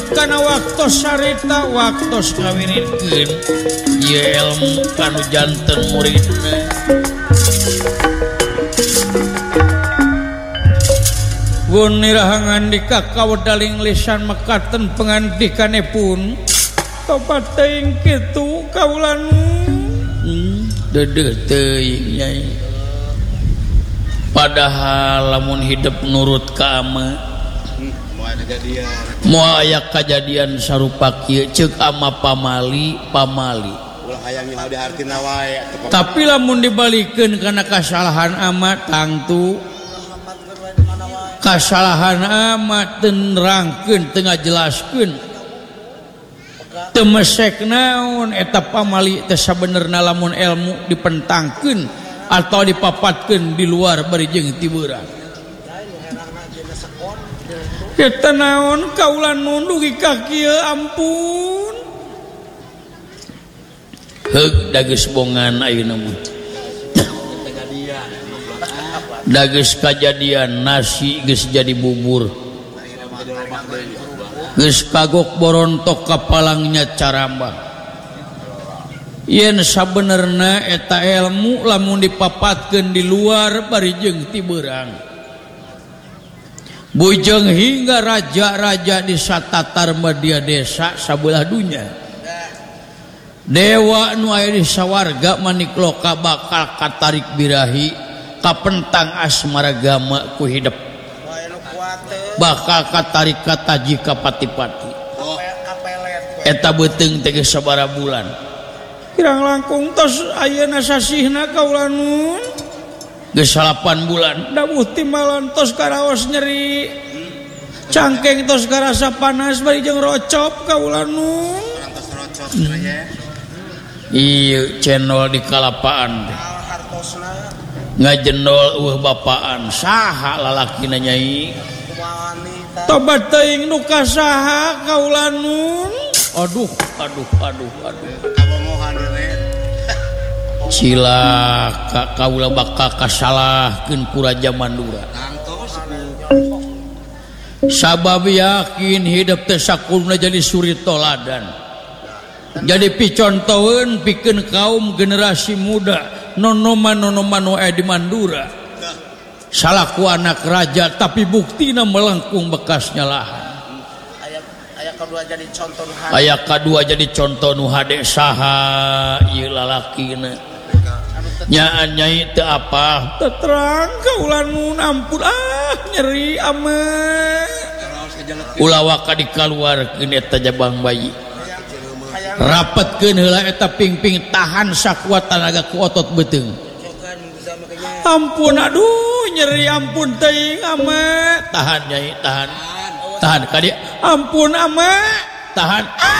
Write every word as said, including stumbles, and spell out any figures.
kana waktu sarita waktu ngawinikeun ieu ilmu kanu janten muridna. Wunirahangan di kakawdaling lisan mekaten pengandikanipun tobat teuing kitu kaulan hmm, dedeh teuing nyai. Padahal lamun hidup nurut ka ama moal aya kajadian sarupa kieu ceuk ama pamali pamali ulah hayang dihartina wae. Tapi lamun dibalikeun kana kasalahan ama tangtu kasalahan ama teu nerangkeun teu ngajelaskeun teu mesek naon eta pamali teh sabenerna lamun ilmu dipentangkeun atau dipapatkeun di luar bari jeung ti beurang. Eta naon kaulan nundugi ka kieu ampun. Heug dageus bongan ayeuna mah. Dageus kajadian nasi geus jadi bubur. Geus kagok borontok kapalangnya caramba. Yen sabenerna eta ilmu lamun dipapatkeun di luar bari jeung ti beurang. Bujeng hingga raja-raja di satatar media desa sabelah dunya. Dewa nu aya di sawarga manikloka bakal katarik birahi kapentang asmaragama ku hidup. Bakal katarik kataji ka pati-pati. Eta beuteung teh geus sabaraha bulan. Kirang langkung tos ayeuna sasihna kaula nun. Geus salapan bulan da muhti malan tos karaos nyeri cangkeng tos karasa panas bari jeung rocop kaula nun. Ieu cendol di kalapaan ngajendol eueuh bapaan saha lalakina nyai tobat teuing nu ka saha kaula nun. Aduh aduh aduh aduh cilaka kaula bakal kasalahkeun ku Raja Mandura. Sabab yakin hidup teh sakulna jadi suri toladan. Jadi picontoeun pikeun kaum generasi muda nonoman-nonoman nu aya di Mandura. Salaku anak raja tapi buktina melengkung bekasnya lahan. Aya kadua jadi contoh nu hade. Aya kadua jadi contoh nu hade saha ieu lalakina. Nyaan nyai teu apa terang kaulan nun ampun ah nyeri ama ulah waka dikaluarkeun eta jabang bayi rapetkeun heula eta pingping tahan sakuat tenaga ku otot beuteung ampun aduh nyeri ampun teuing ama tahan nyai tahan tahan ka dieu ampun ama tahan ah